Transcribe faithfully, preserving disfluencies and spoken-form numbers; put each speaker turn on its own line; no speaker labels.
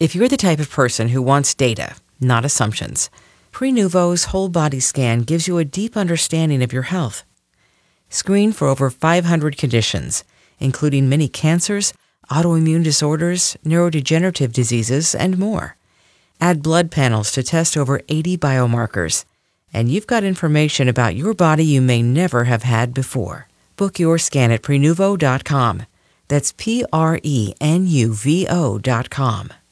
If you're the type of person who wants data, not assumptions, Prenuvo's whole body scan gives you a deep understanding of your health. Screen for over five hundred conditions, including many cancers, autoimmune disorders, neurodegenerative diseases, and more. Add blood panels to test over eighty biomarkers, and you've got information about your body you may never have had before. Book your scan at Prenuvo dot com. That's P R E N U V O dot com.